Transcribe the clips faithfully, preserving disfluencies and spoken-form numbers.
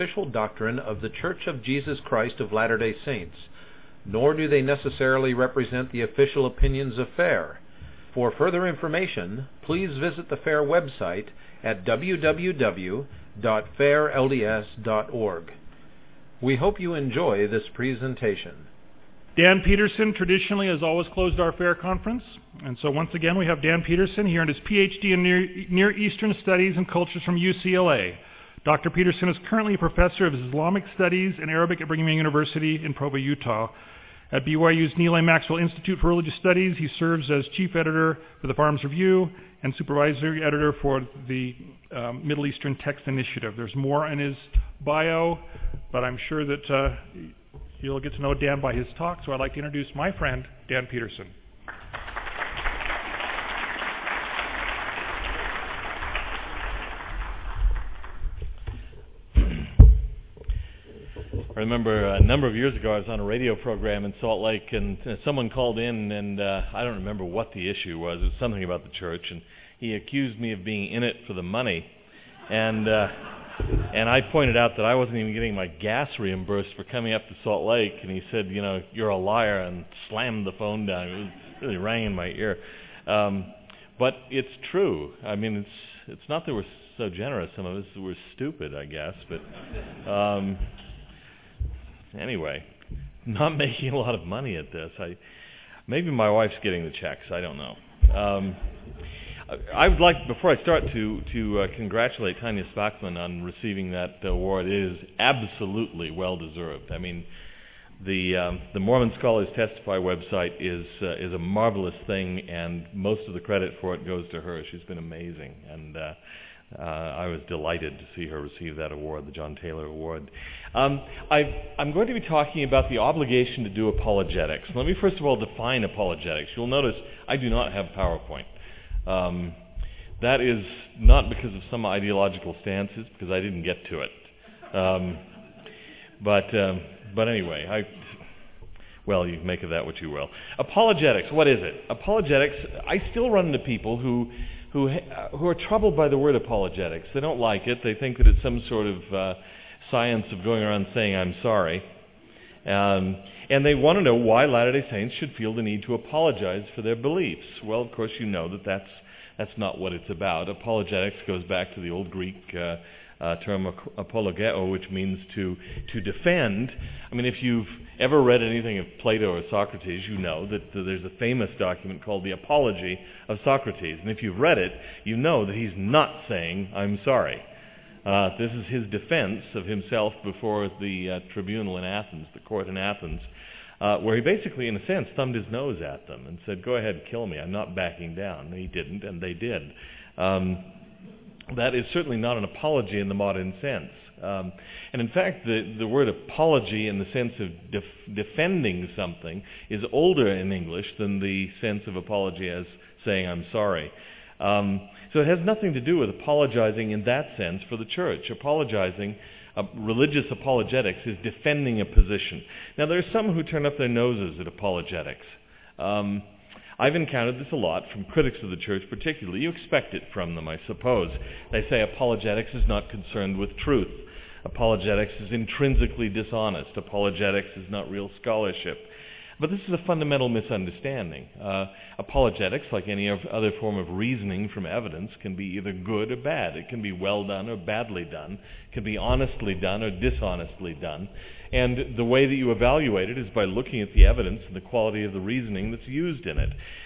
official doctrine of the Church of Jesus Christ of Latter-day Saints, nor do they necessarily represent the official opinions of F A I R. For further information, please visit the F A I R website at w w w dot fair l d s dot org. We hope you enjoy this presentation. Dan Peterson traditionally has always closed our F A I R conference, and so once again we have Dan Peterson. He earned his P H D in Near, Near Eastern Studies and Cultures from U C L A. Doctor Peterson is currently a professor of Islamic Studies and Arabic at Brigham Young University in Provo, Utah. At B Y U's Neal A. Maxwell Institute for Religious Studies, he serves as chief editor for the Farms Review and supervisory editor for the um, Middle Eastern Text Initiative. There's more in his bio, but I'm sure that uh, you'll get to know Dan by his talk, so I'd like to introduce my friend, Dan Peterson. I remember a number of years ago I was on a radio program in Salt Lake, and uh, someone called in, and uh, I don't remember what the issue was. It was something about the church, and he accused me of being in it for the money. And uh, and I pointed out that I wasn't even getting my gas reimbursed for coming up to Salt Lake, and he said, you know, you're a liar, and slammed the phone down. It was, really rang in my ear. Um, but it's true. I mean, it's it's not that we're so generous. Some of us we're stupid, I guess, but... Um, Anyway, not making a lot of money at this. I maybe my wife's getting the checks. I don't know. Um, I, I would like, before I start, to to uh, congratulate Tanya Spackman on receiving that award. It is absolutely well deserved. I mean, the um, the Mormon Scholars Testify website is uh, is a marvelous thing, and most of the credit for it goes to her. She's been amazing, and uh, Uh, I was delighted to see her receive that award, the John Taylor Award. Um, I've, I'm going to be talking about the obligation to do apologetics. Let me first of all define apologetics. You'll notice I do not have PowerPoint. Um, that is not because of some ideological stances, because I didn't get to it. Um, but um, but anyway, I well, you make of that what you will. Apologetics, what is it? Apologetics, I still run into people who who who are troubled by the word apologetics. They don't like it. They think that it's some sort of uh, science of going around saying, I'm sorry. Um, and they want to know why Latter-day Saints should feel the need to apologize for their beliefs. Well, of course, you know that that's, that's not what it's about. Apologetics goes back to the old Greek uh, uh, term apologeo, which means to to defend. I mean, if you've ever read anything of Plato or Socrates, you know that uh, there's a famous document called the Apology of Socrates. And if you've read it, you know that he's not saying, I'm sorry. Uh, this is his defense of himself before the uh, tribunal in Athens, the court in Athens, uh, where he basically, in a sense, thumbed his nose at them and said, go ahead, kill me, I'm not backing down. And he didn't, and they did. Um, that is certainly not an apology in the modern sense. Um, and in fact, the, the word apology in the sense of def- defending something is older in English than the sense of apology as saying I'm sorry. Um, so it has nothing to do with apologizing in that sense for the church. Apologizing, uh, religious apologetics, is defending a position. Now there are some who turn up their noses at apologetics. Um, I've encountered this a lot from critics of the church particularly. You expect it from them, I suppose. They say apologetics is not concerned with truth. Apologetics is intrinsically dishonest. Apologetics is not real scholarship. But this is a fundamental misunderstanding. Uh, apologetics, like any other form of reasoning from evidence, can be either good or bad. It can be well done or badly done. It can be honestly done or dishonestly done. And the way that you evaluate it is by looking at the evidence and the quality of the reasoning that's used in it.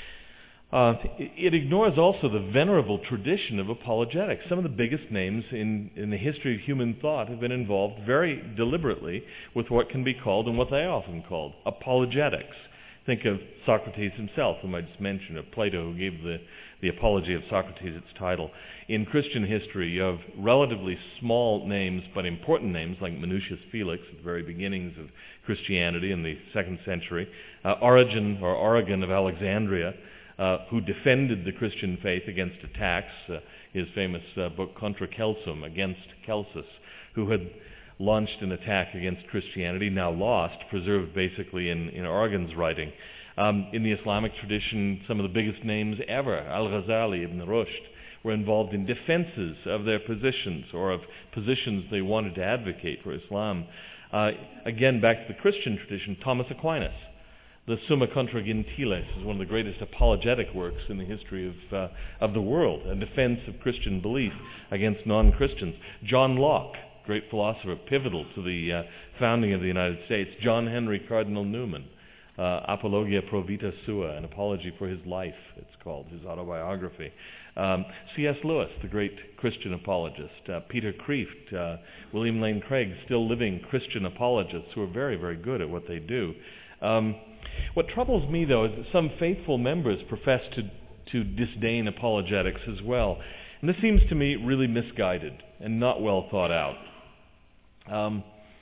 Uh, it ignores also the venerable tradition of apologetics. Some of the biggest names in, in the history of human thought have been involved very deliberately with what can be called, and what they often called, apologetics. Think of Socrates himself, whom I just mentioned, of Plato, who gave the, the Apology of Socrates its title. In Christian history, you have relatively small names, but important names, like Minucius Felix, at the very beginnings of Christianity in the second century, uh, Origen, or Origen of Alexandria, Uh, who defended the Christian faith against attacks, uh, his famous uh, book Contra Celsum, against Celsus, who had launched an attack against Christianity, now lost, preserved basically in, in Origen's writing. Um, in the Islamic tradition, some of the biggest names ever, Al-Ghazali, Ibn Rushd, were involved in defenses of their positions or of positions they wanted to advocate for Islam. Uh, again, back to the Christian tradition, Thomas Aquinas. The Summa Contra Gentiles is one of the greatest apologetic works in the history of uh, of the world, a defense of Christian belief against non-Christians. John Locke, great philosopher, pivotal to the uh, founding of the United States. John Henry Cardinal Newman, uh, Apologia Pro Vita Sua, an apology for his life, it's called, his autobiography. Um, C S Lewis, the great Christian apologist. Uh, Peter Kreeft, uh, William Lane Craig, still living Christian apologists who are very, very good at what they do. Um, What troubles me, though, is that some faithful members profess to, to disdain apologetics as well. And this seems to me really misguided and not well thought out. Um,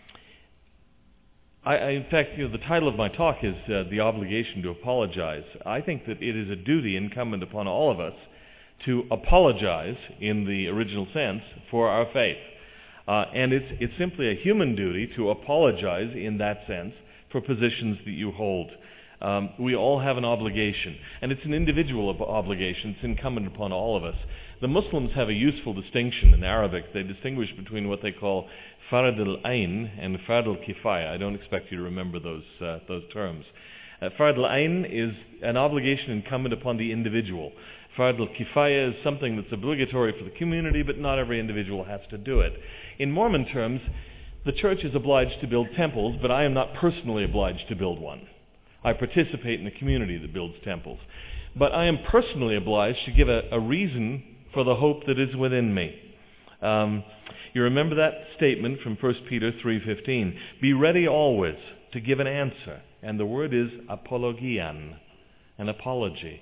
I, I, in fact, you know, the title of my talk is uh, The Obligation to Apologize. I think that it is a duty incumbent upon all of us to apologize, in the original sense, for our faith. Uh, and it's, it's simply a human duty to apologize in that sense for positions that you hold. Um, we all have an obligation, and it's an individual ob- obligation. It's incumbent upon all of us. The Muslims have a useful distinction in Arabic. They distinguish between what they call fard al-ayn and fard al-kifaya. I don't expect you to remember those uh, those terms. Uh, fard al-ayn is an obligation incumbent upon the individual. Fard al-kifaya is something that's obligatory for the community, but not every individual has to do it. In Mormon terms, the church is obliged to build temples, but I am not personally obliged to build one. I participate in a community that builds temples. But I am personally obliged to give a, a reason for the hope that is within me. Um, you remember that statement from First Peter three fifteen. Be ready always to give an answer. And the word is apologian, an apology.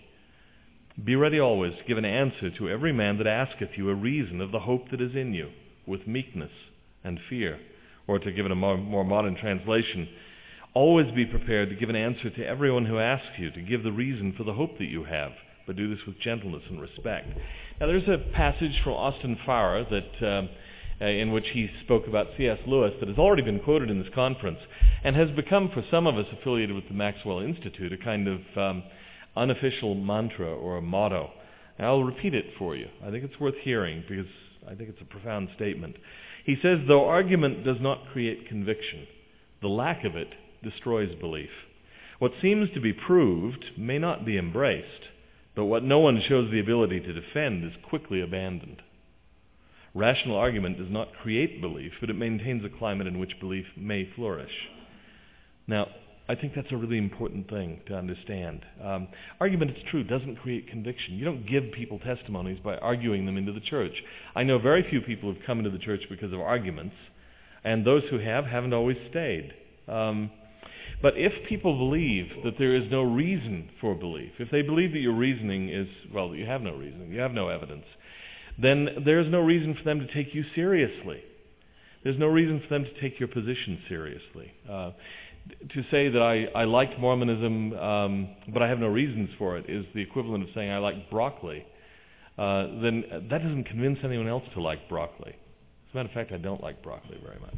Be ready always to give an answer to every man that asketh you a reason of the hope that is in you, with meekness and fear. Or to give it a more, more modern translation, always be prepared to give an answer to everyone who asks you, to give the reason for the hope that you have, but do this with gentleness and respect. Now there's a passage from Austin Farrer that, uh, in which he spoke about C S Lewis that has already been quoted in this conference and has become, for some of us affiliated with the Maxwell Institute, a kind of um, unofficial mantra or a motto. And I'll repeat it for you. I think it's worth hearing because I think it's a profound statement. He says, though argument does not create conviction, the lack of it destroys belief. What seems to be proved may not be embraced, but what no one shows the ability to defend is quickly abandoned. Rational argument does not create belief, but it maintains a climate in which belief may flourish. Now, I think that's a really important thing to understand. Um, argument, it's true, doesn't create conviction. You don't give people testimonies by arguing them into the church. I know very few people who have come into the church because of arguments, and those who have haven't always stayed. Um, but if people believe that there is no reason for belief, if they believe that your reasoning is, well, you have no reasoning, you have no evidence, then there's no reason for them to take you seriously. There's no reason for them to take your position seriously. Uh, To say that I, I liked Mormonism, um, but I have no reasons for it, is the equivalent of saying I like broccoli. Uh, then that doesn't convince anyone else to like broccoli. As a matter of fact, I don't like broccoli very much.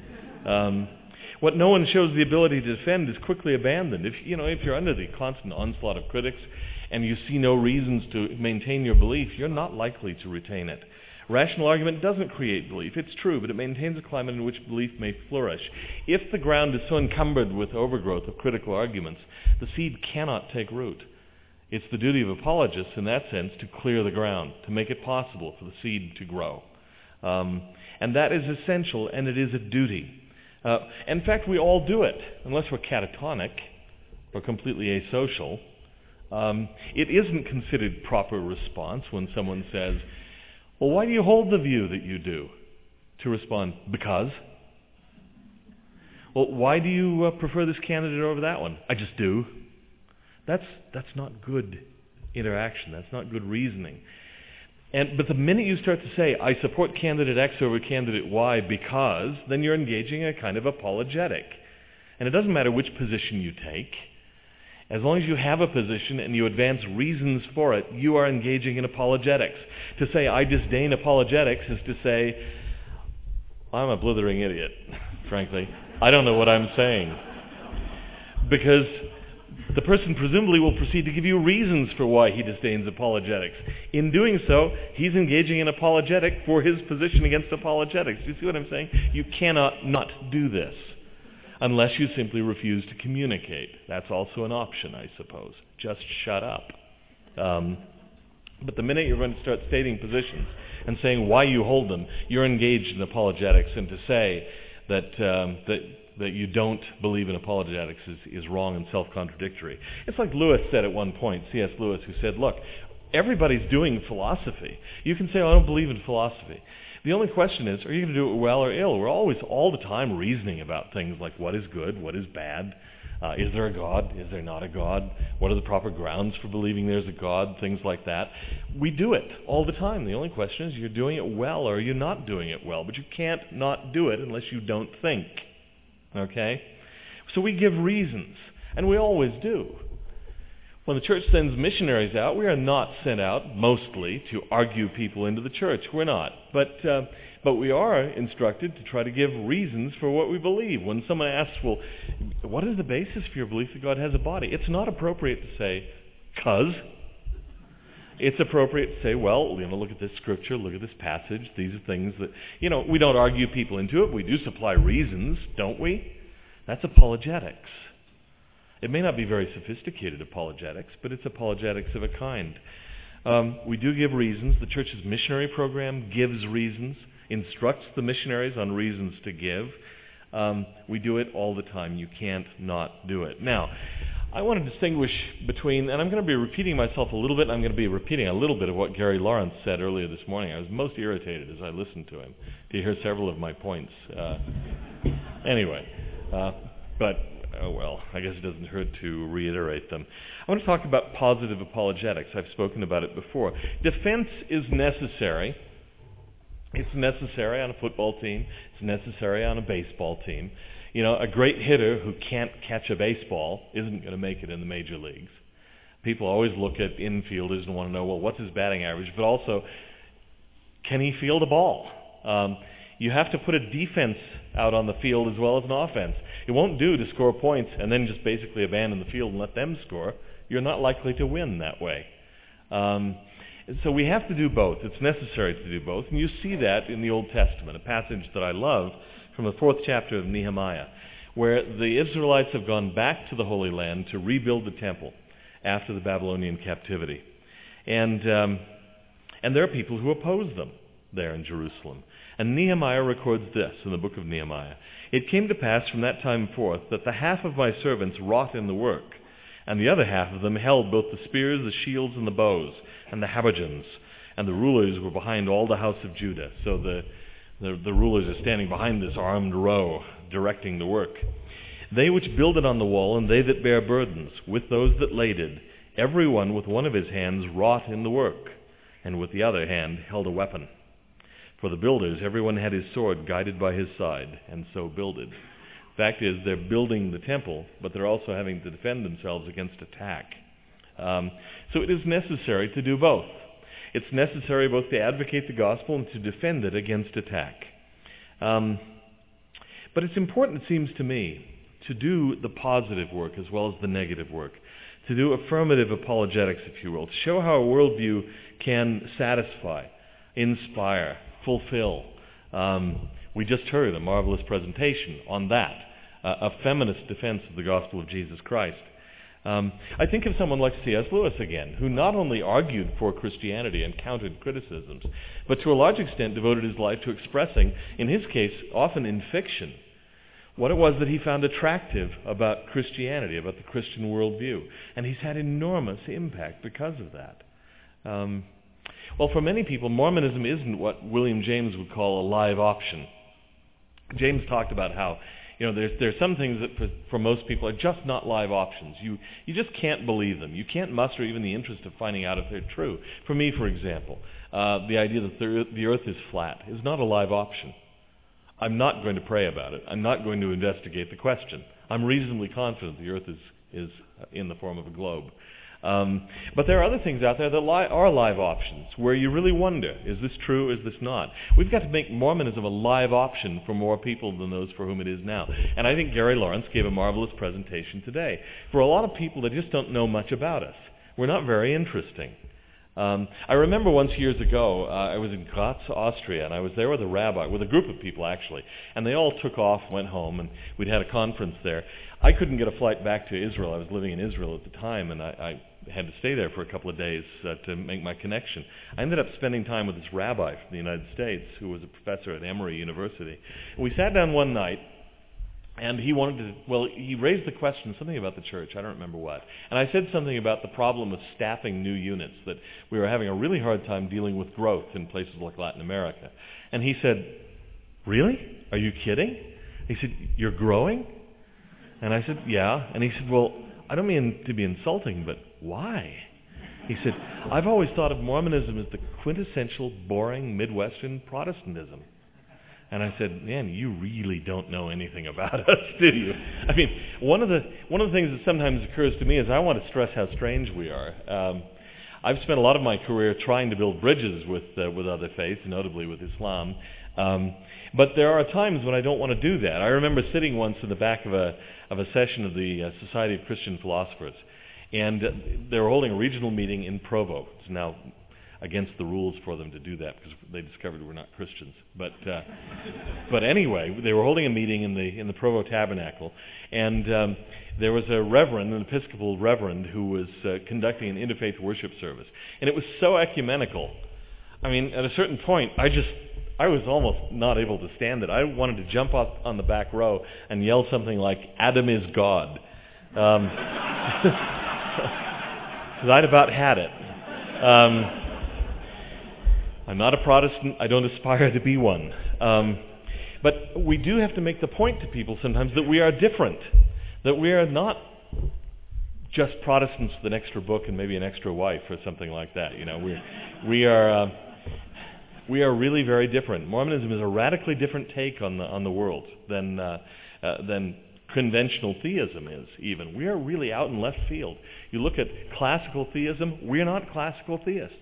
Um, what no one shows the ability to defend is quickly abandoned. If you know, if you're under the constant onslaught of critics and you see no reasons to maintain your belief, you're not likely to retain it. Rational argument doesn't create belief. It's true, but it maintains a climate in which belief may flourish. If the ground is so encumbered with overgrowth of critical arguments, the seed cannot take root. It's the duty of apologists, in that sense, to clear the ground, to make it possible for the seed to grow. Um, and that is essential, and it is a duty. Uh, in fact, we all do it, unless we're catatonic or completely asocial. Um, it isn't considered proper response when someone says, well, why do you hold the view that you do? To respond, because. Well, why do you uh, prefer this candidate over that one? I just do. That's that's not good interaction. That's not good reasoning. And but the minute you start to say, I support candidate X over candidate Y because, then you're engaging in a kind of apologetic. And it doesn't matter which position you take. As long as you have a position and you advance reasons for it, you are engaging in apologetics. To say, I disdain apologetics, is to say, I'm a blithering idiot, frankly. I don't know what I'm saying. Because the person presumably will proceed to give you reasons for why he disdains apologetics. In doing so, he's engaging in apologetic for his position against apologetics. Do you see what I'm saying? You cannot not do this unless you simply refuse to communicate. That's also an option, I suppose. Just shut up. Um, but the minute you're going to start stating positions and saying why you hold them, you're engaged in apologetics, and to say that um, that that you don't believe in apologetics is, is wrong and self-contradictory. It's like Lewis said at one point, C S Lewis, who said, look, everybody's doing philosophy. You can say, oh, I don't believe in philosophy. The only question is, are you going to do it well or ill? We're always, all the time, reasoning about things like what is good, what is bad. Uh, is there a God? Is there not a God? What are the proper grounds for believing there's a God? Things like that. We do it all the time. The only question is, you're doing it well or are you not doing it well? But you can't not do it unless you don't think. Okay? So we give reasons, and we always do. When the church sends missionaries out, we are not sent out mostly to argue people into the church. We're not. But uh, but we are instructed to try to give reasons for what we believe. When someone asks, well, what is the basis for your belief that God has a body? It's not appropriate to say, "'cause." It's appropriate to say, well, you know, look at this scripture, look at this passage. These are things that, you know, we don't argue people into it. We do supply reasons, don't we? That's apologetics. It may not be very sophisticated apologetics, but it's apologetics of a kind. Um, we do give reasons. The church's missionary program gives reasons, instructs the missionaries on reasons to give. Um, we do it all the time. You can't not do it. Now, I want to distinguish between, and I'm going to be repeating myself a little bit, I'm going to be repeating a little bit of what Gary Lawrence said earlier this morning. I was most irritated as I listened to him to hear several of my points. Uh, anyway, uh, but, oh well, I guess it doesn't hurt to reiterate them. I want to talk about positive apologetics. I've spoken about it before. Defense is necessary. It's necessary on a football team. It's necessary on a baseball team. You know, a great hitter who can't catch a baseball isn't going to make it in the major leagues. People always look at infielders and want to know, well, what's his batting average? But also, can he field a ball? Um, you have to put a defense out on the field as well as an offense. It won't do to score points and then just basically abandon the field and let them score. You're not likely to win that way. Um, so we have to do both. It's necessary to do both. And you see that in the Old Testament, a passage that I love, from the fourth chapter of Nehemiah, where the Israelites have gone back to the Holy Land to rebuild the temple after the Babylonian captivity. And um, and there are people who oppose them there in Jerusalem. And Nehemiah records this in the book of Nehemiah. It came to pass from that time forth that the half of my servants wrought in the work, and the other half of them held both the spears, the shields, and the bows, and the habergeons, and the rulers were behind all the house of Judah. So the The, the rulers are standing behind this armed row, directing the work. They which builded on the wall, and they that bear burdens, with those that laded, every one with one of his hands wrought in the work, and with the other hand held a weapon. For the builders, every one had his sword guided by his side, and so builded. Fact is, they're building the temple, but they're also having to defend themselves against attack. Um, so it is necessary to do both. It's necessary both to advocate the gospel and to defend it against attack. Um, but it's important, it seems to me, to do the positive work as well as the negative work, to do affirmative apologetics, if you will, to show how a worldview can satisfy, inspire, fulfill. Um, we just heard a marvelous presentation on that, uh, a feminist defense of the gospel of Jesus Christ. Um, I think of someone like C S Lewis again, who not only argued for Christianity and countered criticisms, but to a large extent devoted his life to expressing, in his case, often in fiction, what it was that he found attractive about Christianity, about the Christian worldview. And he's had enormous impact because of that. Um, well, for many people, Mormonism isn't what William James would call a live option. James talked about how You know, there's there's some things that for, for most people are just not live options. You you just can't believe them. You can't muster even the interest of finding out if they're true. For me, for example, uh, the idea that the, the earth is flat is not a live option. I'm not going to pray about it. I'm not going to investigate the question. I'm reasonably confident the earth is, is in the form of a globe. Um, but there are other things out there that li- are live options, where you really wonder, is this true, is this not? We've got to make Mormonism a live option for more people than those for whom it is now. And I think Gary Lawrence gave a marvelous presentation today. For a lot of people that just don't know much about us, we're not very interesting. Um, I remember once years ago, uh, I was in Graz, Austria, and I was there with a rabbi, with a group of people actually, and they all took off, went home, and we'd had a conference there. I couldn't get a flight back to Israel. I was living in Israel at the time, and I, I had to stay there for a couple of days uh, to make my connection. I ended up spending time with this rabbi from the United States who was a professor at Emory University. And we sat down one night, and he wanted to, well, he raised the question, something about the church, I don't remember what. And I said something about the problem of staffing new units, that we were having a really hard time dealing with growth in places like Latin America. And he said, really? Are you kidding? He said, you're growing? And I said, yeah. And he said, well, I don't mean to be insulting, but why? He said, I've always thought of Mormonism as the quintessential, boring, Midwestern Protestantism. And I said, man, you really don't know anything about us, do you? I mean, one of the one of the things that sometimes occurs to me is I want to stress how strange we are. Um, I've spent a lot of my career trying to build bridges with uh, with other faiths, notably with Islam. Um, but there are times when I don't want to do that. I remember sitting once in the back of a of a session of the uh, Society of Christian Philosophers, and uh, they were holding a regional meeting in Provo. It's now against the rules for them to do that because they discovered we're not Christians. But uh, but anyway, they were holding a meeting in the in the Provo Tabernacle, and um, there was a reverend, an Episcopal reverend, who was uh, conducting an interfaith worship service, and it was so ecumenical. I mean, at a certain point, I just I was almost not able to stand it. I wanted to jump up on the back row and yell something like, "Adam is God," because um, I'd about had it. Um, I'm not a Protestant. I don't aspire to be one. Um, but we do have to make the point to people sometimes that we are different, that we are not just Protestants with an extra book and maybe an extra wife or something like that. You know, we we are uh, we are really very different. Mormonism is a radically different take on the on the world than uh, uh, than conventional theism is. Even we are really out in left field. You look at classical theism. We are not classical theists.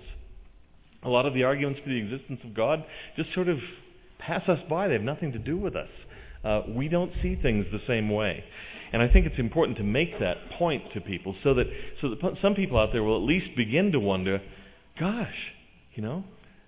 A lot of the arguments for the existence of God just sort of pass us by. They have nothing to do with us. Uh, we don't see things the same way. And I think it's important to make that point to people so that so that some people out there will at least begin to wonder, gosh, you know,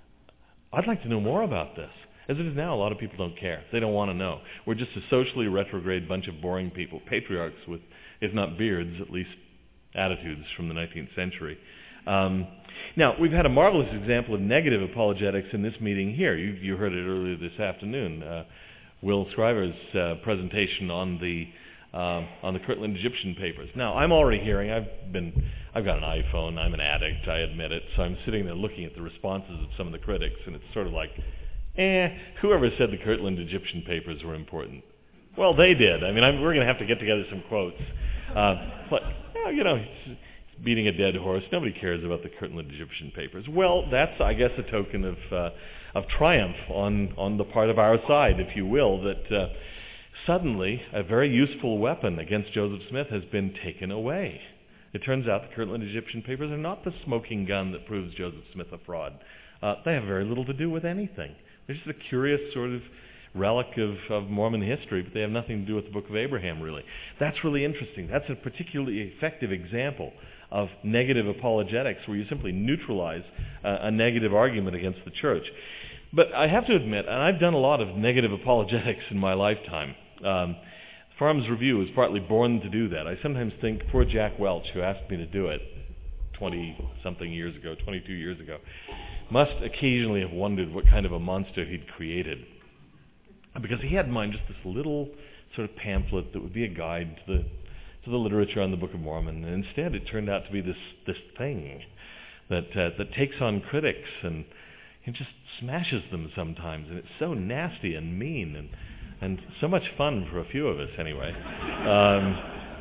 I'd like to know more about this. As it is now, a lot of people don't care. They don't want to know. We're just a socially retrograde bunch of boring people, patriarchs with, if not beards, at least attitudes from the nineteenth century. Um, now, we've had a marvelous example of negative apologetics in this meeting here. You, you heard it earlier this afternoon. Uh, Will Scriver's uh, presentation on the uh, on the Kirtland Egyptian papers. Now, I'm already hearing. I've been. I've got an iPhone. I'm an addict. I admit it. So I'm sitting there looking at the responses of some of the critics, and it's sort of like, eh, whoever said the Kirtland Egyptian papers were important? Well, they did. I mean, I'm, we're going to have to get together some quotes. Uh, but well, you know. It's, beating a dead horse. Nobody cares about the Kirtland Egyptian papers. Well, that's, I guess, a token of uh, of triumph on, on the part of our side, if you will, that uh, suddenly a very useful weapon against Joseph Smith has been taken away. It turns out the Kirtland Egyptian papers are not the smoking gun that proves Joseph Smith a fraud. Uh, they have very little to do with anything. They're just a curious sort of relic of, of Mormon history, but they have nothing to do with the Book of Abraham, really. That's really interesting. That's a particularly effective example of negative apologetics, where you simply neutralize uh, a negative argument against the church. But I have to admit, and I've done a lot of negative apologetics in my lifetime. Um, Farms Review was partly born to do that. I sometimes think poor Jack Welch, who asked me to do it twenty-something years ago, twenty-two years ago, must occasionally have wondered what kind of a monster he'd created. Because he had in mind just this little sort of pamphlet that would be a guide to the to the literature on the Book of Mormon, and instead it turned out to be this this thing that uh, that takes on critics and it just smashes them sometimes, and it's so nasty and mean and and so much fun for a few of us anyway. Um,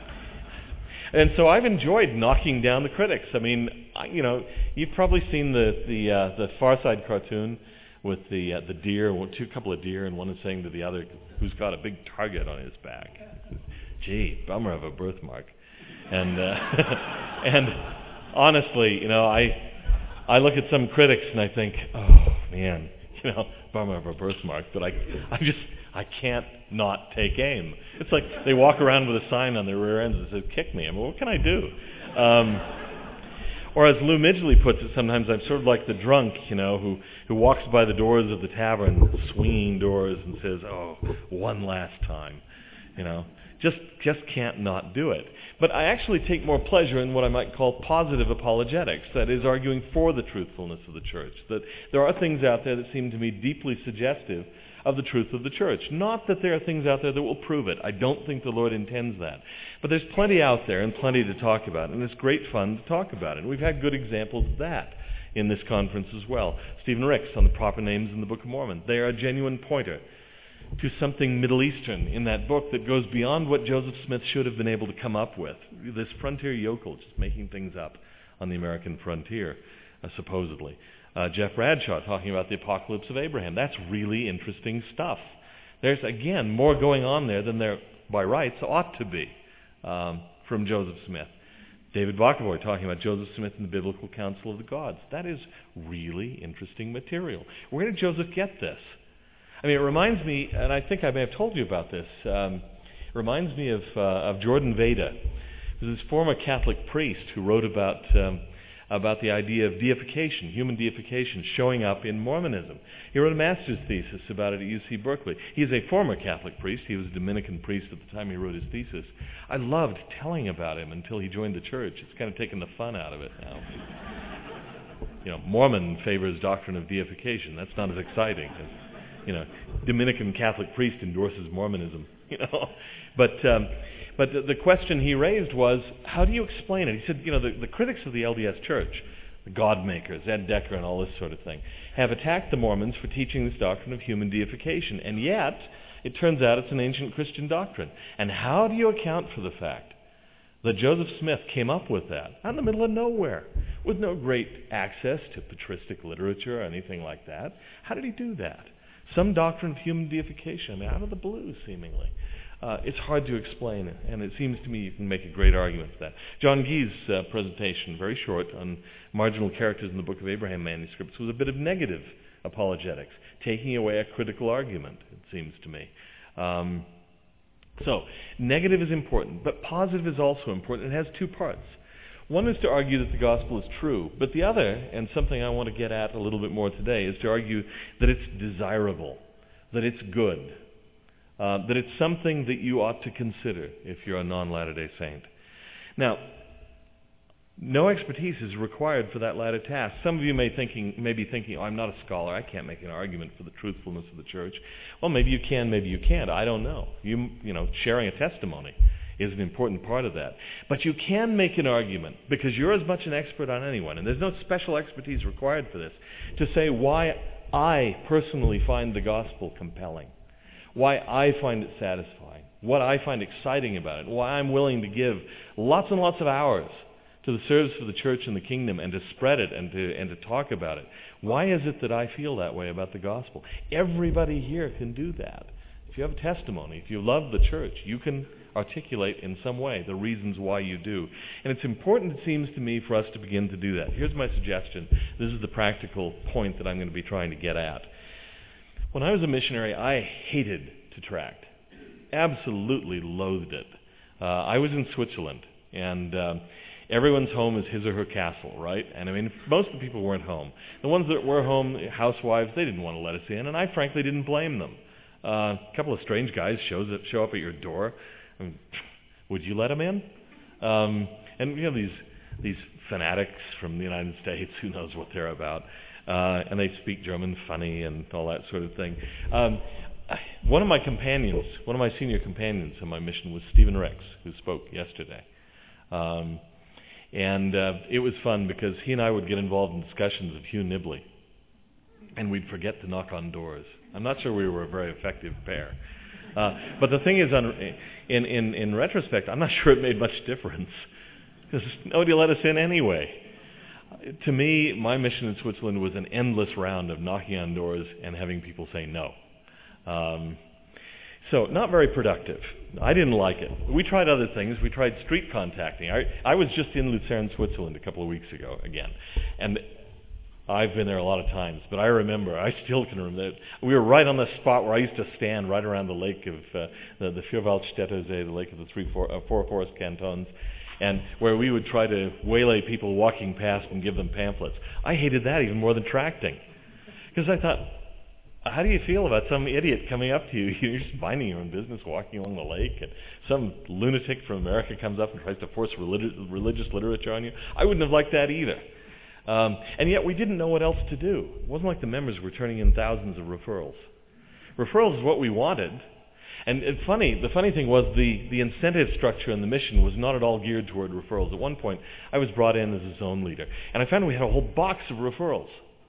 and so I've enjoyed knocking down the critics. I mean, I, you know, you've probably seen the the uh, the Far Side cartoon with the uh, the deer, two couple of deer, and one is saying to the other, who's got a big target on his back, "Gee, bummer of a birthmark," and uh, and honestly, you know, I I look at some critics and I think, oh man, you know, bummer of a birthmark, but I I just I can't not take aim. It's like they walk around with a sign on their rear ends that says "kick me." I mean, what can I do? Um, or as Lou Midgley puts it, sometimes I'm sort of like the drunk, you know, who who walks by the doors of the tavern, swinging doors, and says, "Oh, one last time," you know. Just just can't not do it. But I actually take more pleasure in what I might call positive apologetics, that is, arguing for the truthfulness of the church, that there are things out there that seem to me deeply suggestive of the truth of the church. Not that there are things out there that will prove it. I don't think the Lord intends that. But there's plenty out there and plenty to talk about, and it's great fun to talk about it. And we've had good examples of that in this conference as well. Stephen Ricks on the proper names in the Book of Mormon. They are a genuine pointer to something Middle Eastern in that book that goes beyond what Joseph Smith should have been able to come up with. This frontier yokel just making things up on the American frontier, uh, supposedly. Uh, Jeff Bradshaw talking about the apocalypse of Abraham. That's really interesting stuff. There's, again, more going on there than there, by rights, ought to be um, from Joseph Smith. David Bockavoy talking about Joseph Smith and the Biblical Council of the Gods. That is really interesting material. Where did Joseph get this? I mean, it reminds me, and I think I may have told you about this, um, it reminds me of, uh, of Jordan Veda. There's this former Catholic priest who wrote about um, about the idea of deification, human deification, showing up in Mormonism. He wrote a master's thesis about it at U C Berkeley. He's a former Catholic priest. He was a Dominican priest at the time he wrote his thesis. I loved telling about him until he joined the church. It's kind of taken the fun out of it now. You know, Mormon favors doctrine of deification. That's not as exciting as, you know, Dominican Catholic priest endorses Mormonism, you know. But um, but the, the question he raised was, how do you explain it? He said, you know, the, the critics of the L D S Church, the God makers, Ed Decker and all this sort of thing, have attacked the Mormons for teaching this doctrine of human deification. And yet, it turns out it's an ancient Christian doctrine. And how do you account for the fact that Joseph Smith came up with that out in the middle of nowhere, with no great access to patristic literature or anything like that? How did he do that? Some doctrine of human deification, I mean, out of the blue, seemingly. Uh, it's hard to explain, and it seems to me you can make a great argument for that. John Gee's uh, presentation, very short, on marginal characters in the Book of Abraham manuscripts, was a bit of negative apologetics, taking away a critical argument, it seems to me. Um, so, negative is important, but positive is also important. It has two parts. One is to argue that the gospel is true, but the other, and something I want to get at a little bit more today, is to argue that it's desirable, that it's good, uh, that it's something that you ought to consider if you're a non-Latter-day Saint. Now, no expertise is required for that latter task. Some of you may thinking, may be thinking, oh, I'm not a scholar, I can't make an argument for the truthfulness of the church. Well, maybe you can, maybe you can't, I don't know. You, you know, sharing a testimony is an important part of that. But you can make an argument, because you're as much an expert on anyone, and there's no special expertise required for this, to say why I personally find the gospel compelling, why I find it satisfying, what I find exciting about it, why I'm willing to give lots and lots of hours to the service of the church and the kingdom and to spread it and to and to talk about it. Why is it that I feel that way about the gospel? Everybody here can do that. If you have a testimony, if you love the church, you can articulate in some way the reasons why you do. And it's important, it seems to me, for us to begin to do that. Here's my suggestion. This is the practical point that I'm going to be trying to get at. When I was a missionary, I hated to tract. Absolutely loathed it. Uh, I was in Switzerland, and uh, everyone's home is his or her castle, right? And I mean, most of the people weren't home. The ones that were home, housewives, they didn't want to let us in, and I frankly didn't blame them. Uh, a couple of strange guys shows up, show up at your door. I mean, would you let them in? Um, and you know these these fanatics from the United States, who knows what they're about, uh, and they speak German funny and all that sort of thing. Um, one of my companions, one of my senior companions on my mission was Stephen Ricks, who spoke yesterday. Um, and uh, it was fun because he and I would get involved in discussions of Hugh Nibley, and we'd forget to knock on doors. I'm not sure we were a very effective pair. Uh, but the thing is, on, in, in, in retrospect, I'm not sure it made much difference, because nobody let us in anyway. To me, my mission in Switzerland was an endless round of knocking on doors and having people say no. Um, So, not very productive. I didn't like it. We tried other things. We tried street contacting. I, I was just in Lucerne, Switzerland a couple of weeks ago again. And I've been there a lot of times, but I remember, I still can remember, we were right on the spot where I used to stand right around the lake of uh, the, the Vierwaldstätter See, the lake of the three, four, uh, four forest cantons, and where we would try to waylay people walking past and give them pamphlets. I hated that even more than tracting, because I thought, how do you feel about some idiot coming up to you? You're just minding your own business, walking along the lake, and some lunatic from America comes up and tries to force religi- religious literature on you? I wouldn't have liked that either. Um, and yet we didn't know what else to do. It wasn't like the members were turning in thousands of referrals. Referrals is what we wanted. And it's funny, the funny thing was the, the incentive structure in the mission was not at all geared toward referrals. At one point, I was brought in as a zone leader, and I found we had a whole box of referrals.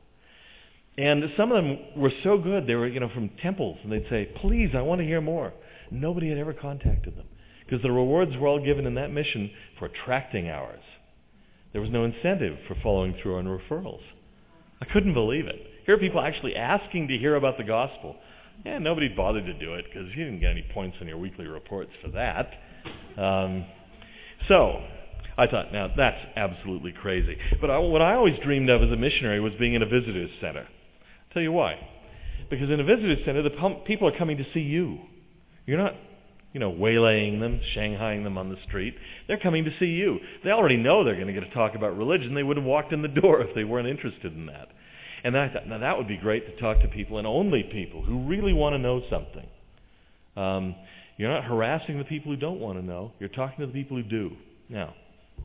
And some of them were so good, they were, you know, from temples, and they'd say, please, I want to hear more. Nobody had ever contacted them, because the rewards were all given in that mission for tracting hours. There was no incentive for following through on referrals. I couldn't believe it. Here are people actually asking to hear about the gospel. Yeah, nobody bothered to do it because you didn't get any points on your weekly reports for that. Um, so, I thought, now that's absolutely crazy. But I, what I always dreamed of as a missionary was being in a visitor's center. I'll tell you why. Because in a visitor's center, the pump, people are coming to see you. You're not, you know, waylaying them, shanghaiing them on the street. They're coming to see you. They already know they're going to get to talk about religion. They would have walked in the door if they weren't interested in that. And then I thought, now that would be great to talk to people, and only people who really want to know something. Um, you're not harassing the people who don't want to know. You're talking to the people who do. Now,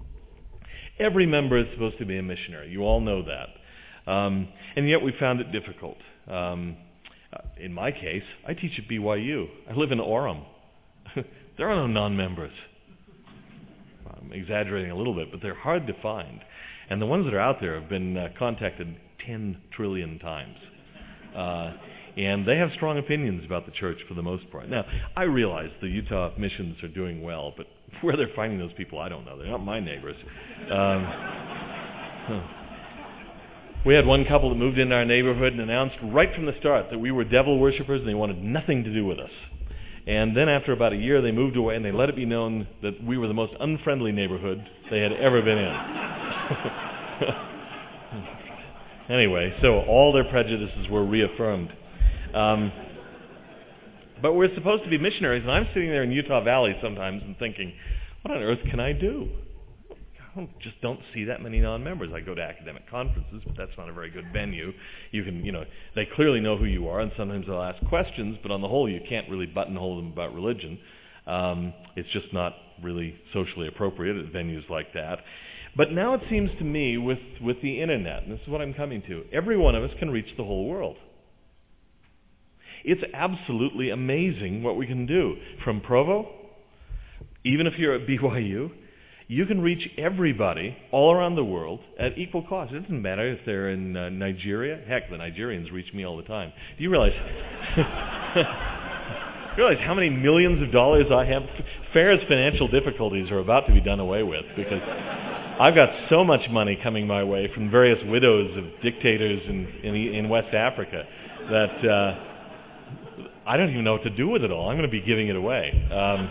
every member is supposed to be a missionary. You all know that. Um, and yet we found it difficult. Um, in my case, I teach at B Y U. I live in Orem. There are no non-members. I'm exaggerating a little bit, but they're hard to find. And the ones that are out there have been uh, contacted ten trillion times. Uh, and they have strong opinions about the church for the most part. Now, I realize the Utah missions are doing well, but where they're finding those people, I don't know. They're not my neighbors. Um, we had one couple that moved into our neighborhood and announced right from the start that we were devil worshippers and they wanted nothing to do with us. And then after about a year, they moved away and they let it be known that we were the most unfriendly neighborhood they had ever been in. Anyway, so all their prejudices were reaffirmed. Um, but we're supposed to be missionaries, and I'm sitting there in Utah Valley sometimes and thinking, what on earth can I do? I don't, just don't see that many non-members. I go to academic conferences, but that's not a very good venue. You can, you know, they clearly know who you are, and sometimes they'll ask questions, but on the whole, you can't really buttonhole them about religion. Um, it's just not really socially appropriate at venues like that. But now it seems to me with, with the internet, and this is what I'm coming to, every one of us can reach the whole world. It's absolutely amazing what we can do. From Provo, even if you're at B Y U, you can reach everybody all around the world at equal cost. It doesn't matter if they're in uh, Nigeria. Heck, the Nigerians reach me all the time. Do you realize... You realize how many millions of dollars I have? Fair's financial difficulties are about to be done away with because I've got so much money coming my way from various widows of dictators in in, in West Africa that uh, I don't even know what to do with it all. I'm going to be giving it away. Um,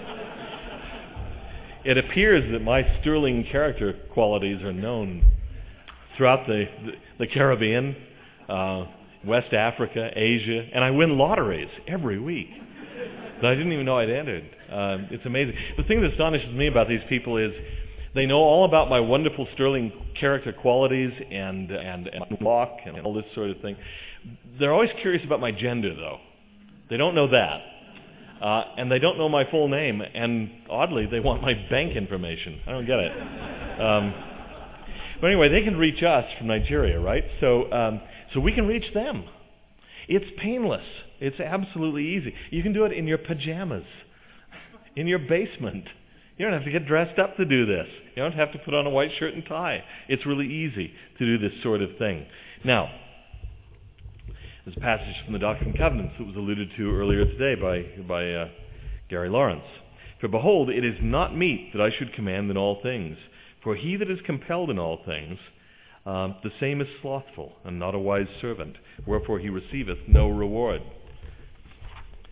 it appears that my sterling character qualities are known throughout the the, the Caribbean, uh, West Africa, Asia, and I win lotteries every week that I didn't even know I'd entered. Um, it's amazing. The thing that astonishes me about these people is they know all about my wonderful sterling character qualities and and and walk and all this sort of thing. They're always curious about my gender, though. They don't know that. Uh, and they don't know my full name. And oddly, they want my bank information. I don't get it. Um, but anyway, they can reach us from Nigeria, right? So um, so we can reach them. It's painless. It's absolutely easy. You can do it in your pajamas, in your basement. You don't have to get dressed up to do this. You don't have to put on a white shirt and tie. It's really easy to do this sort of thing. Now, there's a passage from the Doctrine and Covenants that was alluded to earlier today by, by uh, Gary Lawrence. For behold, it is not meet that I should command in all things. For he that is compelled in all things, uh, the same is slothful, and not a wise servant. Wherefore he receiveth no reward.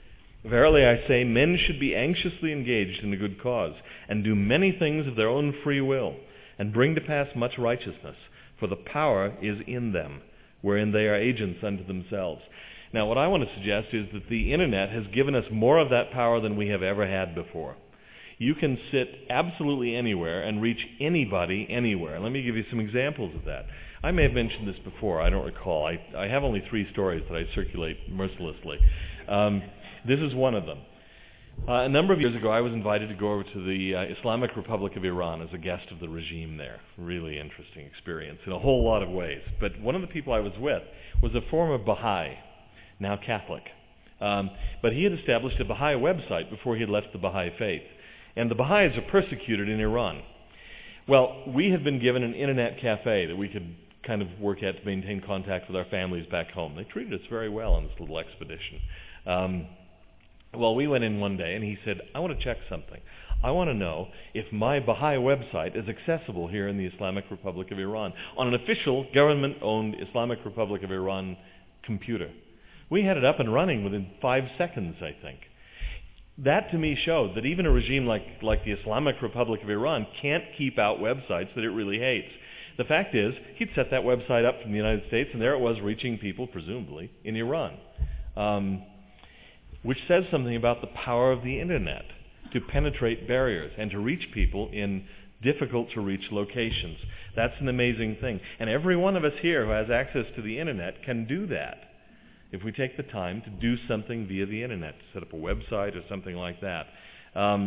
Verily I say, men should be anxiously engaged in a good cause, and do many things of their own free will, and bring to pass much righteousness, for the power is in them, wherein they are agents unto themselves. Now, what I want to suggest is that the internet has given us more of that power than we have ever had before. You can sit absolutely anywhere and reach anybody anywhere. Let me give you some examples of that. I may have mentioned this before, I don't recall. I, I have only three stories that I circulate mercilessly. Um, this is one of them. Uh, a number of years ago, I was invited to go over to the uh, Islamic Republic of Iran as a guest of the regime there. Really interesting experience in a whole lot of ways. But one of the people I was with was a former Baha'i, now Catholic. Um, but he had established a Baha'i website before he had left the Baha'i faith. And the Baha'is are persecuted in Iran. Well, we had been given an internet cafe that we could kind of work at to maintain contact with our families back home. They treated us very well on this little expedition. Um, well, we went in one day and he said, I want to check something. I want to know if my Baha'i website is accessible here in the Islamic Republic of Iran on an official government-owned Islamic Republic of Iran computer. We had it up and running within five seconds, I think. That to me showed that even a regime like, like the Islamic Republic of Iran can't keep out websites that it really hates. The fact is, he'd set that website up from the United States, and there it was reaching people, presumably, in Iran. Um, which says something about the power of the internet to penetrate barriers and to reach people in difficult-to-reach locations. That's an amazing thing. And every one of us here who has access to the internet can do that, if we take the time to do something via the internet, to set up a website or something like that. Um,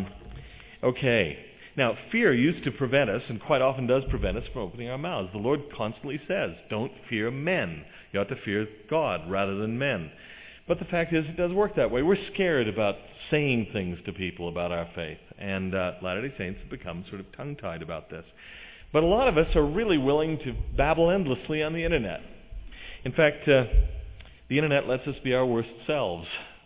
okay. Now, fear used to prevent us, and quite often does prevent us from opening our mouths. The Lord constantly says, don't fear men. You ought to fear God rather than men. But the fact is, it does work that way. We're scared about saying things to people about our faith. And uh, Latter-day Saints have become sort of tongue-tied about this. But a lot of us are really willing to babble endlessly on the internet. In fact, uh, the internet lets us be our worst selves.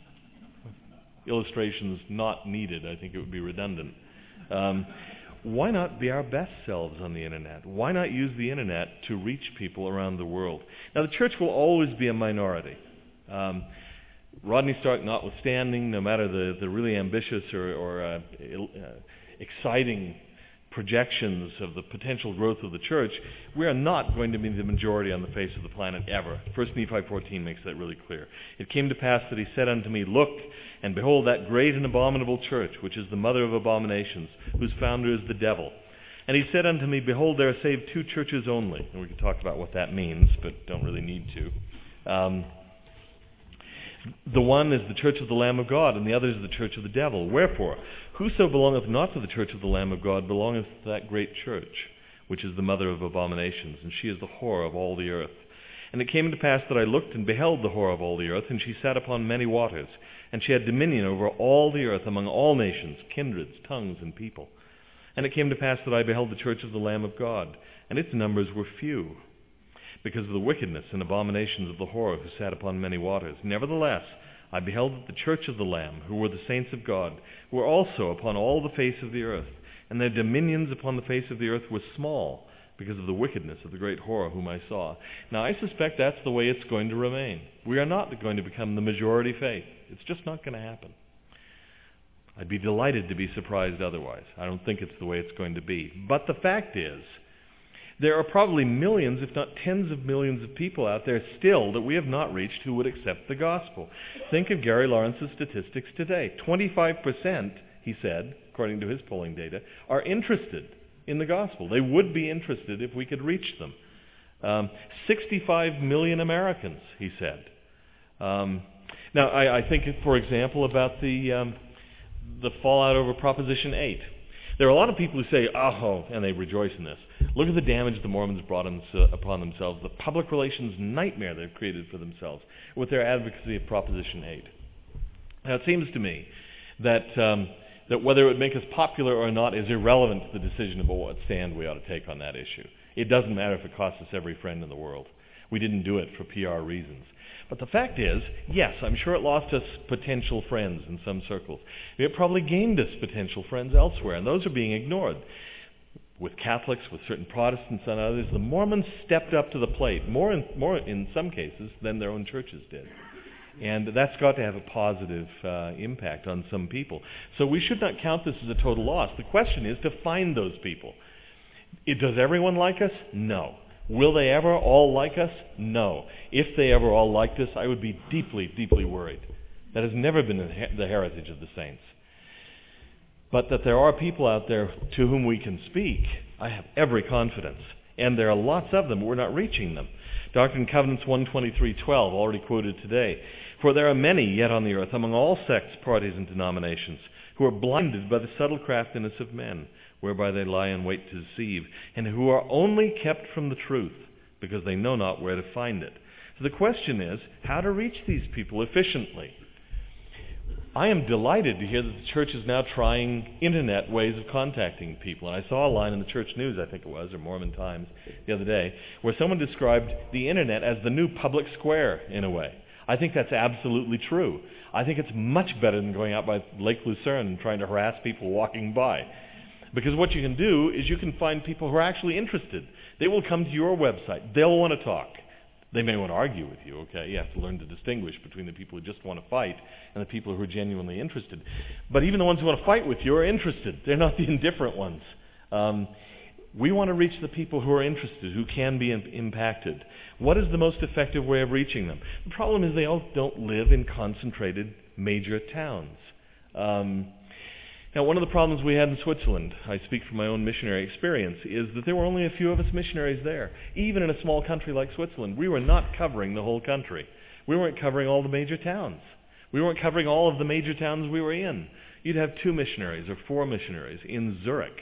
Illustrations not needed. I think it would be redundant. Um, why not be our best selves on the internet? Why not use the internet to reach people around the world? Now, the church will always be a minority. Um, Rodney Stark notwithstanding, no matter the, the really ambitious or, or uh, uh, exciting projections of the potential growth of the church, we are not going to be the majority on the face of the planet ever. First Nephi fourteen makes that really clear. It came to pass that he said unto me, Look, and behold that great and abominable church, which is the mother of abominations, whose founder is the devil. And he said unto me, Behold, there are saved two churches only. And we can talk about what that means, but don't really need to. Um, The one is the church of the Lamb of God, and the other is the church of the devil. Wherefore, whoso belongeth not to the church of the Lamb of God belongeth to that great church, which is the mother of abominations, and she is the whore of all the earth. And it came to pass that I looked and beheld the whore of all the earth, and she sat upon many waters, and she had dominion over all the earth among all nations, kindreds, tongues, and people. And it came to pass that I beheld the church of the Lamb of God, and its numbers were few, because of the wickedness and abominations of the whore who sat upon many waters. Nevertheless, I beheld that the church of the Lamb, who were the saints of God, were also upon all the face of the earth, and their dominions upon the face of the earth were small, because of the wickedness of the great whore whom I saw. Now, I suspect that's the way it's going to remain. We are not going to become the majority faith. It's just not going to happen. I'd be delighted to be surprised otherwise. I don't think it's the way it's going to be. But the fact is, there are probably millions, if not tens of millions of people out there still that we have not reached who would accept the gospel. Think of Gary Lawrence's statistics today. twenty-five percent, he said, according to his polling data, are interested in the gospel. They would be interested if we could reach them. Um, sixty-five million Americans, he said. Um, now, I, I think, for example, about the, um, the fallout over Proposition eight. There are a lot of people who say, oh, and they rejoice in this. Look at the damage the Mormons brought upon themselves, the public relations nightmare they've created for themselves with their advocacy of Proposition eight. Now, it seems to me that um, that whether it would make us popular or not is irrelevant to the decision about what stand we ought to take on that issue. It doesn't matter if it costs us every friend in the world. We didn't do it for P R reasons. But the fact is, yes, I'm sure it lost us potential friends in some circles. It probably gained us potential friends elsewhere, and those are being ignored. With Catholics, with certain Protestants and others, the Mormons stepped up to the plate, more in, more in some cases than their own churches did. And that's got to have a positive uh, impact on some people. So we should not count this as a total loss. The question is to find those people. It, does everyone like us? No. Will they ever all like us? No. If they ever all liked us, I would be deeply, deeply worried. That has never been the heritage of the saints. But that there are people out there to whom we can speak, I have every confidence. And there are lots of them, but we're not reaching them. Doctrine and Covenants one twenty-three twelve, already quoted today. For there are many yet on the earth, among all sects, parties, and denominations, who are blinded by the subtle craftiness of men, whereby they lie in wait to deceive, and who are only kept from the truth, because they know not where to find it. So the question is, how to reach these people efficiently? I am delighted to hear that the church is now trying internet ways of contacting people. And I saw a line in the Church News, I think it was, or Mormon Times the other day, where someone described the internet as the new public square, in a way. I think that's absolutely true. I think it's much better than going out by Lake Lucerne and trying to harass people walking by. Because what you can do is you can find people who are actually interested. They will come to your website. They'll want to talk. They may want to argue with you, okay? You have to learn to distinguish between the people who just want to fight and the people who are genuinely interested. But even the ones who want to fight with you are interested. They're not the indifferent ones. Um, we want to reach the people who are interested, who can be in- impacted. What is the most effective way of reaching them? The problem is they all don't live in concentrated major towns. Um, Now, one of the problems we had in Switzerland, I speak from my own missionary experience, is that there were only a few of us missionaries there. Even in a small country like Switzerland, we were not covering the whole country. We weren't covering all the major towns. We weren't covering all of the major towns we were in. You'd have two missionaries or four missionaries in Zurich,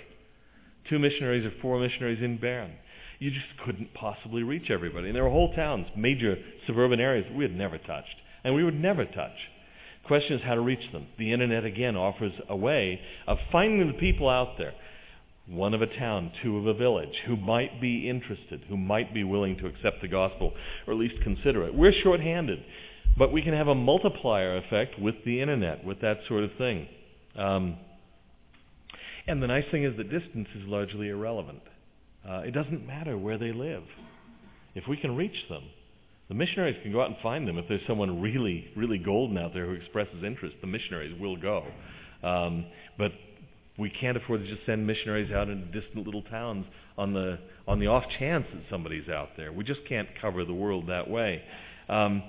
two missionaries or four missionaries in Bern. You just couldn't possibly reach everybody. And there were whole towns, major suburban areas that we had never touched, and we would never touch. The question is how to reach them. The internet, again, offers a way of finding the people out there, one of a town, two of a village, who might be interested, who might be willing to accept the gospel, or at least consider it. We're short-handed, but we can have a multiplier effect with the internet, with that sort of thing. Um, and the nice thing is that distance is largely irrelevant. Uh, it doesn't matter where they live. If we can reach them, the missionaries can go out and find them. If there's someone really, really golden out there who expresses interest, the missionaries will go. Um, but we can't afford to just send missionaries out into distant little towns on the on the off chance that somebody's out there. We just can't cover the world that way. Um,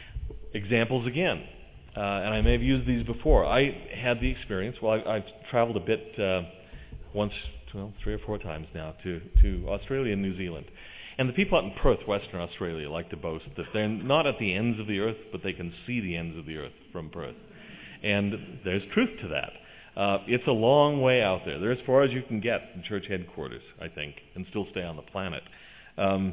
examples again, uh, and I may have used these before. I had the experience. Well, I, I've traveled a bit uh, once, well, three or four times now to to Australia and New Zealand. And the people out in Perth, Western Australia, like to boast that they're not at the ends of the earth, but they can see the ends of the earth from Perth. And there's truth to that. Uh, it's a long way out there. They're as far as you can get from church headquarters, I think, and still stay on the planet. Um,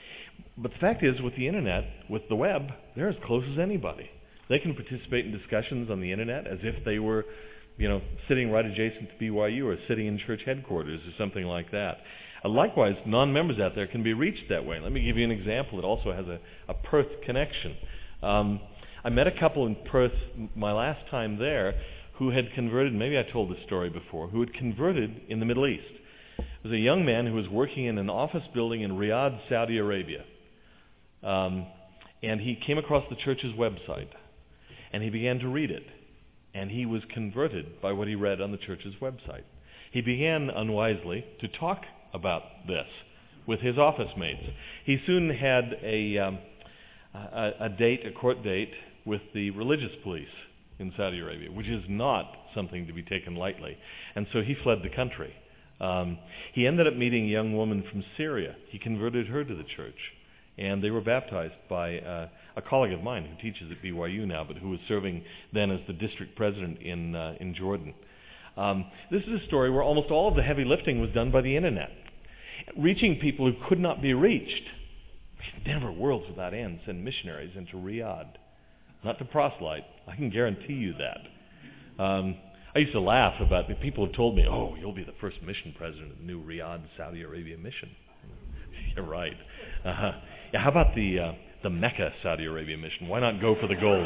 but the fact is, with the internet, with the web, they're as close as anybody. They can participate in discussions on the internet as if they were, you know, sitting right adjacent to B Y U or sitting in church headquarters or something like that. Uh, likewise, non-members out there can be reached that way. Let me give you an example that also has a, a Perth connection. Um, I met a couple in Perth my last time there who had converted, maybe I told this story before, who had converted in the Middle East. It was a young man who was working in an office building in Riyadh, Saudi Arabia. Um, and he came across the church's website, and he began to read it. And he was converted by what he read on the church's website. He began, unwisely, to talk about this with his office mates. He soon had a, um, a, a date, a court date, with the religious police in Saudi Arabia, which is not something to be taken lightly. And so he fled the country. Um, he ended up meeting a young woman from Syria. He converted her to the church, and they were baptized by uh, a colleague of mine who teaches at B Y U now, but who was serving then as the district president in uh, in Jordan. Um, this is a story where almost all of the heavy lifting was done by the internet, reaching people who could not be reached. Never worlds without end send missionaries into Riyadh, not to proselyte. I can guarantee you that. Um, I used to laugh about it. People have told me, "Oh, you'll be the first mission president of the new Riyadh, Saudi Arabia mission." You're right. Uh, yeah, how about the uh, the Mecca, Saudi Arabia mission? Why not go for the gold?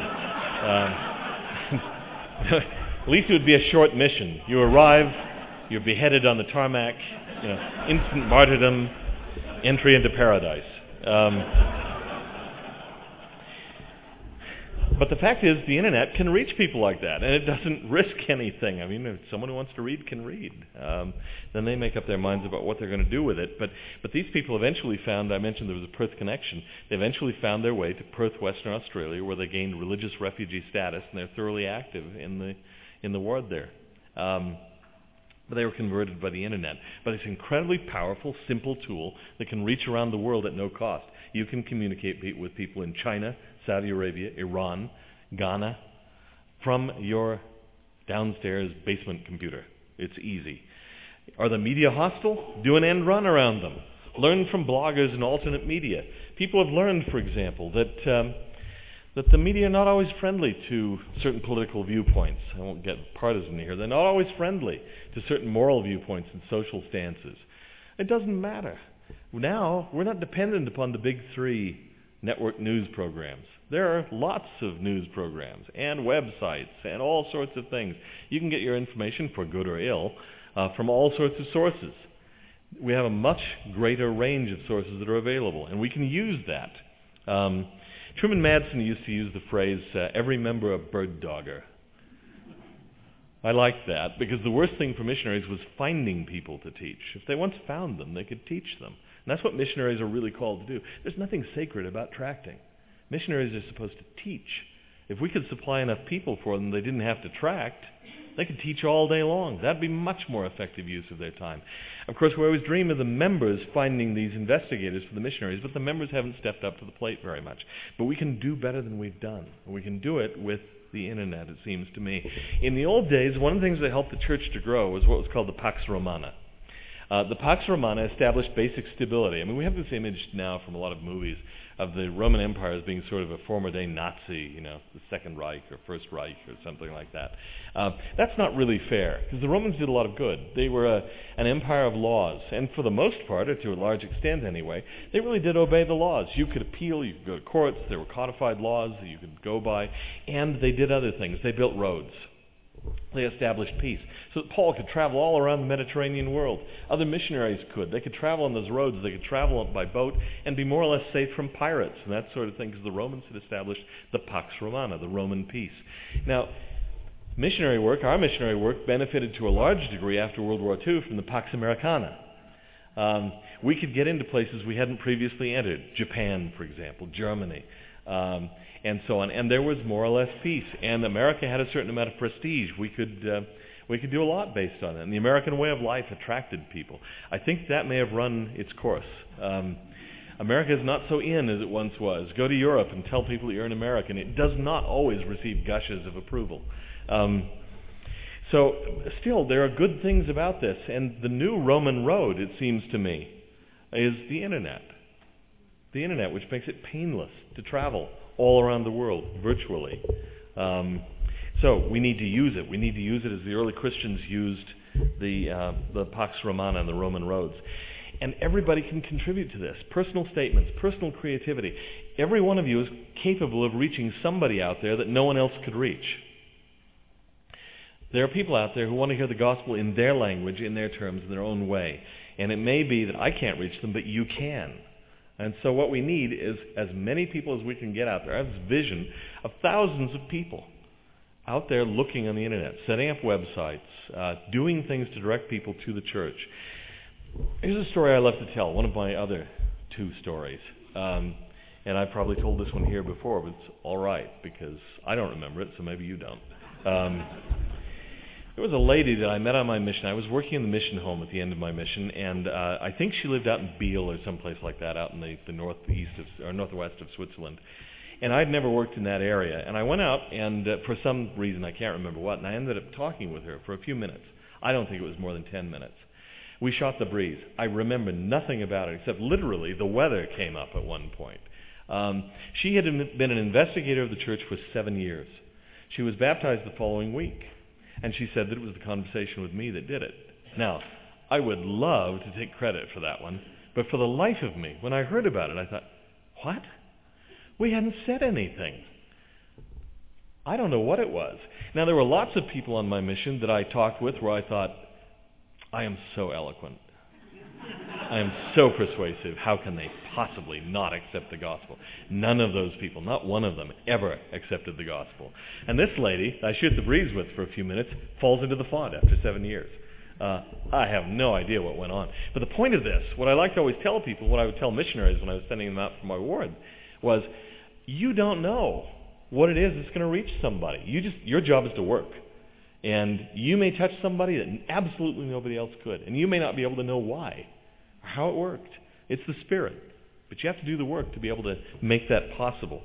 Um, At least it would be a short mission. You arrive, you're beheaded on the tarmac, you know, instant martyrdom, entry into paradise. Um, But the fact is, the internet can reach people like that, and it doesn't risk anything. I mean, if someone who wants to read can read. Um, then they make up their minds about what they're going to do with it. But but these people eventually found, I mentioned there was a Perth connection, they eventually found their way to Perth, Western Australia, where they gained religious refugee status, and they're thoroughly active in the in the ward there. Um, but they were converted by the internet. But it's an incredibly powerful, simple tool that can reach around the world at no cost. You can communicate pe- with people in China, Saudi Arabia, Iran, Ghana, from your downstairs basement computer. It's easy. Are the media hostile? Do an end run around them. Learn from bloggers and alternate media. People have learned, for example, that um, that the media are not always friendly to certain political viewpoints. I won't get partisan here. They're not always friendly to certain moral viewpoints and social stances. It doesn't matter. Now, we're not dependent upon the big three network news programs. There are lots of news programs and websites and all sorts of things. You can get your information, for good or ill, uh, from all sorts of sources. We have a much greater range of sources that are available, and we can use that. Um, Truman Madsen used to use the phrase, uh, every member a bird dogger. I liked that, because the worst thing for missionaries was finding people to teach. If they once found them, they could teach them. And that's what missionaries are really called to do. There's nothing sacred about tracting. Missionaries are supposed to teach. If we could supply enough people for them they didn't have to tract, they could teach all day long. That'd be much more effective use of their time. Of course, we always dream of the members finding these investigators for the missionaries, but the members haven't stepped up to the plate very much. But we can do better than we've done. We can do it with the internet, it seems to me. In the old days, one of the things that helped the church to grow was what was called the Pax Romana. Uh, the Pax Romana established basic stability. I mean, we have this image now from a lot of movies of the Roman Empire as being sort of a former-day Nazi, you know, the Second Reich or First Reich or something like that. Uh, that's not really fair, because the Romans did a lot of good. They were a, an empire of laws, and for the most part, or to a large extent anyway, they really did obey the laws. You could appeal, you could go to courts, there were codified laws that you could go by, and they did other things. They built roads. They established peace, so that Paul could travel all around the Mediterranean world. Other missionaries could. They could travel on those roads. They could travel by boat and be more or less safe from pirates and that sort of thing, because the Romans had established the Pax Romana, the Roman peace. Now, missionary work, our missionary work, benefited to a large degree after World War Two from the Pax Americana. Um, we could get into places we hadn't previously entered, Japan, for example, Germany, um, and so on. And there was more or less peace. And America had a certain amount of prestige. We could uh, we could do a lot based on it. And the American way of life attracted people. I think that may have run its course. Um, America is not so in as it once was. Go to Europe and tell people that you're an American. It does not always receive gushes of approval. Um, so still, there are good things about this. And the new Roman road, it seems to me, is the internet. The internet, which makes it painless to travel all around the world, virtually. Um, so we need to use it. We need to use it as the early Christians used the uh, the Pax Romana and the Roman roads. And everybody can contribute to this. Personal statements, personal creativity. Every one of you is capable of reaching somebody out there that no one else could reach. There are people out there who want to hear the gospel in their language, in their terms, in their own way. And it may be that I can't reach them, but you can. And so what we need is as many people as we can get out there. I have this vision of thousands of people out there looking on the internet, setting up websites, uh, doing things to direct people to the church. Here's a story I love to tell, one of my other two stories. Um, and I've probably told this one here before, but it's all right, because I don't remember it, so maybe you don't. Um, There was a lady that I met on my mission. I was working in the mission home at the end of my mission, and uh, I think she lived out in Biel or someplace like that, out in the, the northeast of, or northwest of Switzerland. And I'd never worked in that area. And I went out, and uh, for some reason, I can't remember what, and I ended up talking with her for a few minutes. I don't think it was more than ten minutes. We shot the breeze. I remember nothing about it, except literally the weather came up at one point. Um, she had been an investigator of the church for seven years. She was baptized the following week. And she said that it was the conversation with me that did it. Now, I would love to take credit for that one, but for the life of me, when I heard about it, I thought, what? We hadn't said anything. I don't know what it was. Now, there were lots of people on my mission that I talked with where I thought, I am so eloquent. I am so persuasive. How can they possibly not accept the gospel? None of those people, not one of them, ever accepted the gospel. And this lady I shoot the breeze with for a few minutes falls into the flood after seven years. Uh, I have no idea what went on. But the point of this, what I like to always tell people, what I would tell missionaries when I was sending them out for my ward, was you don't know what it is that's going to reach somebody. You just your job is to work. And you may touch somebody that absolutely nobody else could. And you may not be able to know why or how it worked. It's the Spirit. But you have to do the work to be able to make that possible.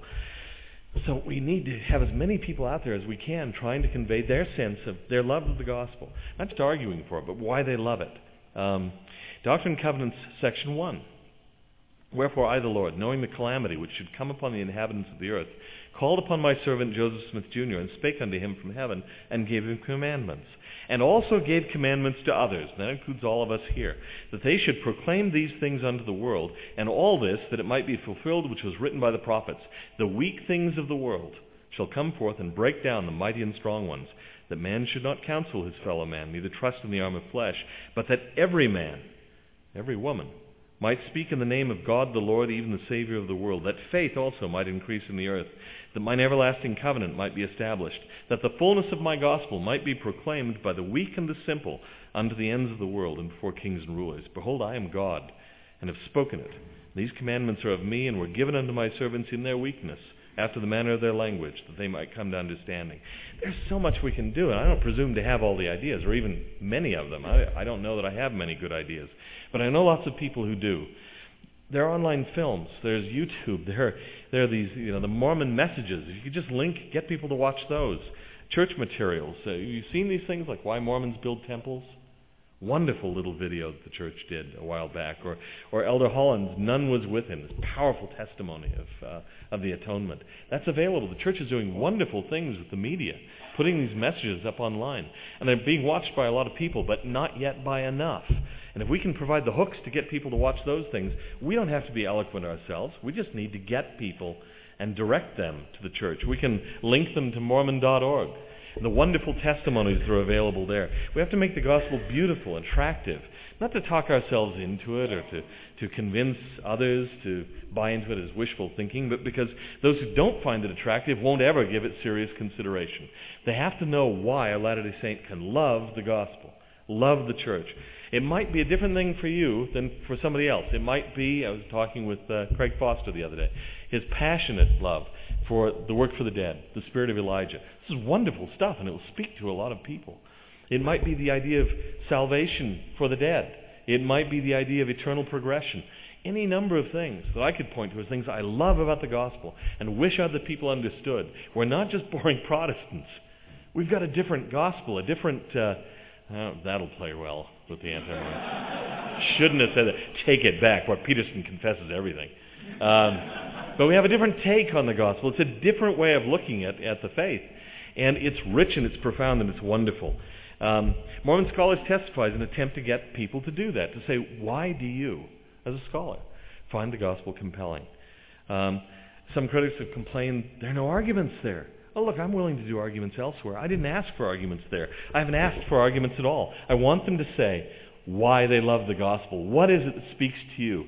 So we need to have as many people out there as we can trying to convey their sense of their love of the gospel. Not just arguing for it, but why they love it. Um, Doctrine and Covenants, section one. Wherefore I, the Lord, knowing the calamity which should come upon the inhabitants of the earth, called upon my servant Joseph Smith Junior, and spake unto him from heaven, and gave him commandments. And also gave commandments to others, and that includes all of us here, that they should proclaim these things unto the world, and all this, that it might be fulfilled which was written by the prophets. The weak things of the world shall come forth and break down the mighty and strong ones, that man should not counsel his fellow man, neither trust in the arm of flesh, but that every man, every woman, might speak in the name of God the Lord, even the Savior of the world, that faith also might increase in the earth, that mine everlasting covenant might be established, that the fullness of my gospel might be proclaimed by the weak and the simple unto the ends of the world and before kings and rulers. Behold, I am God, and have spoken it. These commandments are of me, and were given unto my servants in their weakness, after the manner of their language, that they might come to understanding. There's so much we can do, and I don't presume to have all the ideas, or even many of them. I, I don't know that I have many good ideas. But I know lots of people who do. There are online films. There's YouTube. There, there are these, you know, the Mormon messages. If you could just link, get people to watch those. Church materials. Uh, you've seen these things, like Why Mormons Build Temples? Wonderful little video that the church did a while back. Or, or Elder Holland's None Was With Him, this powerful testimony of, uh, of the atonement. That's available. The church is doing wonderful things with the media, putting these messages up online. And they're being watched by a lot of people, but not yet by enough. And if we can provide the hooks to get people to watch those things, we don't have to be eloquent ourselves. We just need to get people and direct them to the church. We can link them to Mormon dot org. And the wonderful testimonies that are available there. We have to make the gospel beautiful, attractive, not to talk ourselves into it or to, to convince others to buy into it as wishful thinking, but because those who don't find it attractive won't ever give it serious consideration. They have to know why a Latter-day Saint can love the gospel, love the church. It might be a different thing for you than for somebody else. It might be, I was talking with uh, Craig Foster the other day, his passionate love for the work for the dead, the spirit of Elijah. This is wonderful stuff, and it will speak to a lot of people. It might be the idea of salvation for the dead. It might be the idea of eternal progression. Any number of things that I could point to as things I love about the gospel and wish other people understood. We're not just boring Protestants. We've got a different gospel, a different... Uh, oh, that'll play well with the anti-Mormons. Shouldn't have said that. Take it back. What Peterson confesses everything. Um, but we have a different take on the gospel. It's a different way of looking at, at the faith. And it's rich and it's profound and it's wonderful. Um, Mormon Scholars testify as an attempt to get people to do that, to say, why do you, as a scholar, find the gospel compelling? Um, some critics have complained there are no arguments there. Oh, look, I'm willing to do arguments elsewhere. I didn't ask for arguments there. I haven't asked for arguments at all. I want them to say why they love the gospel. What is it that speaks to you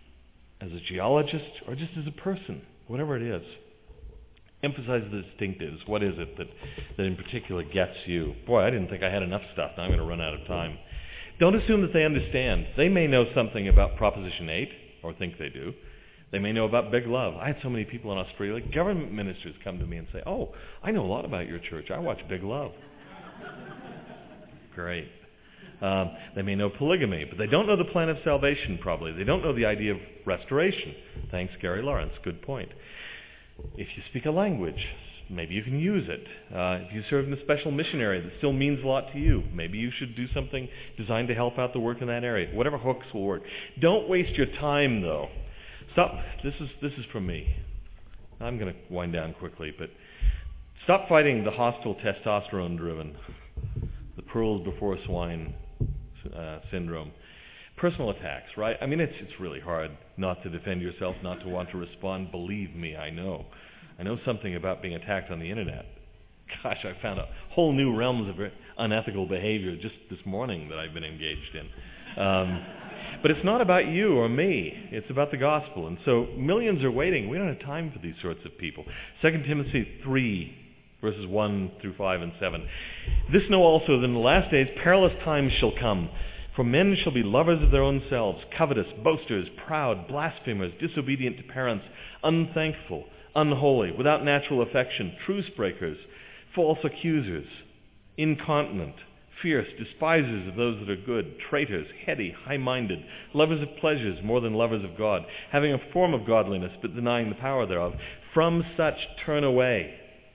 as a geologist or just as a person, whatever it is. Emphasize the distinctives. What is it that, that in particular gets you? Boy, I didn't think I had enough stuff. Now I'm going to run out of time. Don't assume that they understand. They may know something about Proposition eight, or think they do. They may know about Big Love. I had so many people in Australia, government ministers come to me and say, oh, I know a lot about your church. I watch Big Love. Great. Um, they may know polygamy, but they don't know the plan of salvation probably. They don't know the idea of restoration. Thanks, Gary Lawrence. Good point. If you speak a language, maybe you can use it. Uh, if you serve in a special mission area that still means a lot to you, maybe you should do something designed to help out the work in that area. Whatever hooks will work. Don't waste your time, though. Stop. This is this is from me. I'm going to wind down quickly, but stop fighting the hostile testosterone-driven, the pearls before swine uh, syndrome. Personal attacks, right? I mean, it's it's really hard not to defend yourself, not to want to respond. Believe me, I know. I know something about being attacked on the internet. Gosh, I found a whole new realms of unethical behavior just this morning that I've been engaged in. Um, But it's not about you or me. It's about the gospel. And so millions are waiting. We don't have time for these sorts of people. Second Timothy three, verses one through five and seven. This know also that in the last days perilous times shall come. For men shall be lovers of their own selves, covetous, boasters, proud, blasphemers, disobedient to parents, unthankful, unholy, without natural affection, truce breakers, false accusers, incontinent, fierce, despisers of those that are good, traitors, heady, high-minded, lovers of pleasures more than lovers of God, having a form of godliness but denying the power thereof. From such turn away.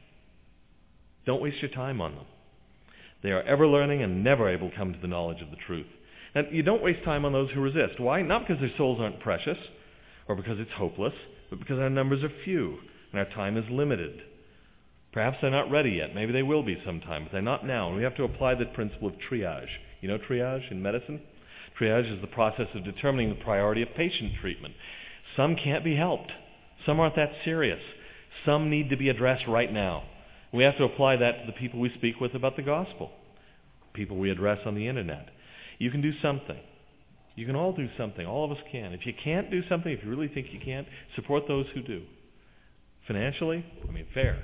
Don't waste your time on them. They are ever learning and never able to come to the knowledge of the truth. And you don't waste time on those who resist. Why? Not because their souls aren't precious or because it's hopeless, but because our numbers are few and our time is limited. Perhaps they're not ready yet. Maybe they will be sometime, but they're not now. And we have to apply the principle of triage. You know triage in medicine? Triage is the process of determining the priority of patient treatment. Some can't be helped. Some aren't that serious. Some need to be addressed right now. We have to apply that to the people we speak with about the gospel, people we address on the internet. You can do something. You can all do something. All of us can. If you can't do something, if you really think you can't, support those who do. Financially, I mean, fair.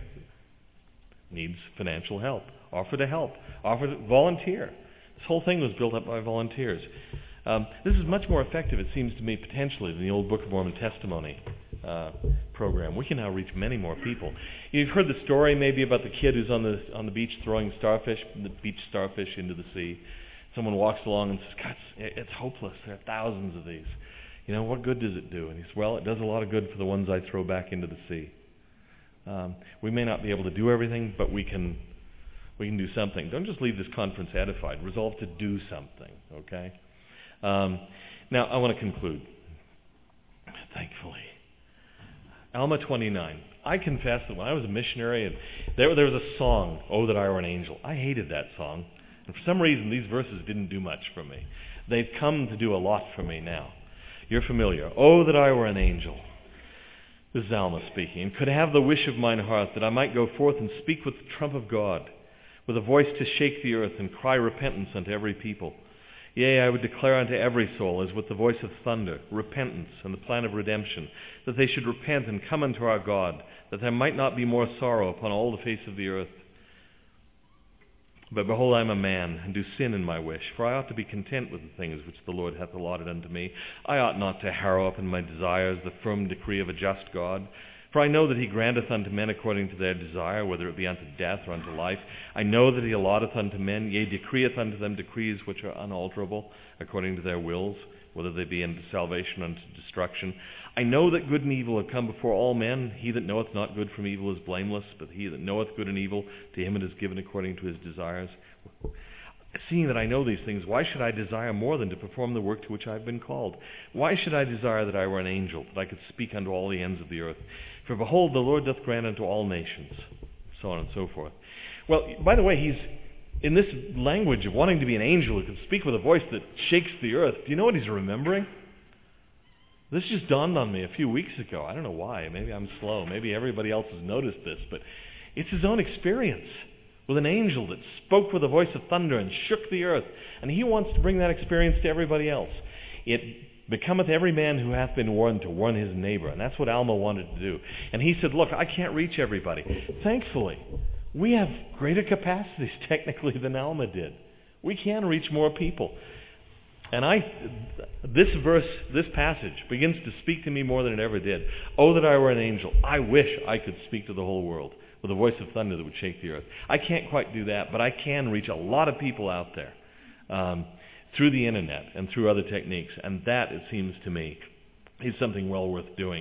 Needs financial help. Offer to help. Offer to volunteer. This whole thing was built up by volunteers. Um, this is much more effective, it seems to me, potentially, than the old Book of Mormon testimony uh, program. We can now reach many more people. You've heard the story maybe about the kid who's on the on the beach throwing starfish, the beach starfish into the sea. Someone walks along and says, God, it's hopeless. There are thousands of these. You know, what good does it do? And he says, well, it does a lot of good for the ones I throw back into the sea. Um, we may not be able to do everything, but we can we can do something. Don't just leave this conference edified. Resolve to do something, okay? Um, now, I want to conclude. Thankfully. Alma twenty-nine. I confess that when I was a missionary, and there, there was a song, Oh, That I Were an Angel. I hated that song. And for some reason, these verses didn't do much for me. They've come to do a lot for me now. You're familiar. Oh, that I were an angel. This is Alma speaking. And could have the wish of mine heart that I might go forth and speak with the trump of God, with a voice to shake the earth and cry repentance unto every people. Yea, I would declare unto every soul, as with the voice of thunder, repentance and the plan of redemption, that they should repent and come unto our God, that there might not be more sorrow upon all the face of the earth. But behold, I am a man, and do sin in my wish, for I ought to be content with the things which the Lord hath allotted unto me. I ought not to harrow up in my desires the firm decree of a just God. For I know that he granteth unto men according to their desire, whether it be unto death or unto life. I know that he allotteth unto men, yea, decreeth unto them decrees which are unalterable, according to their wills, whether they be unto salvation or unto destruction. I know that good and evil have come before all men. He that knoweth not good from evil is blameless, but he that knoweth good and evil, to him it is given according to his desires. Seeing that I know these things, why should I desire more than to perform the work to which I have been called? Why should I desire that I were an angel, that I could speak unto all the ends of the earth? For behold, the Lord doth grant unto all nations, so on and so forth. Well, by the way, he's in this language of wanting to be an angel who can speak with a voice that shakes the earth. Do you know what he's remembering? This just dawned on me a few weeks ago. I don't know why. Maybe I'm slow. Maybe everybody else has noticed this, but it's his own experience with an angel that spoke with a voice of thunder and shook the earth. And he wants to bring that experience to everybody else. It becometh every man who hath been warned to warn his neighbor. And that's what Alma wanted to do. And he said, look, I can't reach everybody. Thankfully, we have greater capacities technically than Alma did. We can reach more people. And I, this verse, this passage begins to speak to me more than it ever did. Oh, that I were an angel. I wish I could speak to the whole world with a voice of thunder that would shake the earth. I can't quite do that, but I can reach a lot of people out there um, through the internet and through other techniques. And that, it seems to me, is something well worth doing.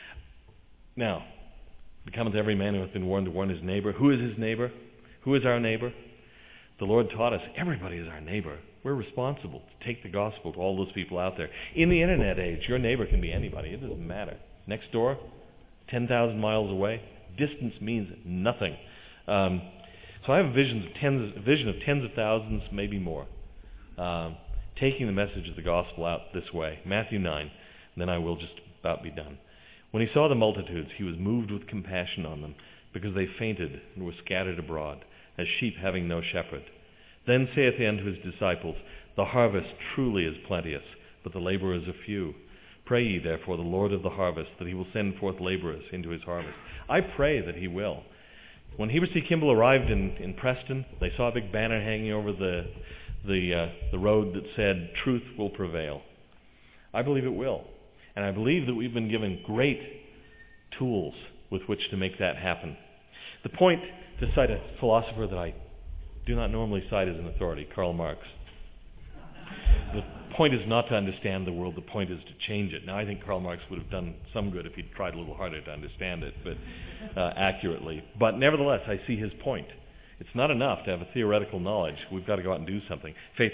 Now, becometh every man who hath been warned to warn his neighbor. Who is his neighbor? Who is our neighbor? The Lord taught us everybody is our neighbor. We're responsible to take the gospel to all those people out there. In the internet age, your neighbor can be anybody. It doesn't matter. Next door, ten thousand miles away, distance means nothing. Um, so I have visions of tens, a vision of tens of thousands, maybe more, um, taking the message of the gospel out this way. Matthew nine, and then I will just about be done. When he saw the multitudes, he was moved with compassion on them, because they fainted and were scattered abroad, as sheep having no shepherd. Then saith he unto his disciples, the harvest truly is plenteous, but the laborers are few. Pray ye therefore the Lord of the harvest, that he will send forth laborers into his harvest. I pray that he will. When Heber C. Kimball arrived in, in Preston, they saw a big banner hanging over the the uh, the road that said, "Truth will prevail." I believe it will. And I believe that we've been given great tools with which to make that happen. The point, to cite a philosopher that I do not normally cite as an authority, Karl Marx. The point is not to understand the world, the point is to change it. Now, I think Karl Marx would have done some good if he'd tried a little harder to understand it, but uh, accurately. But nevertheless, I see his point. It's not enough to have a theoretical knowledge. We've got to go out and do something. Faith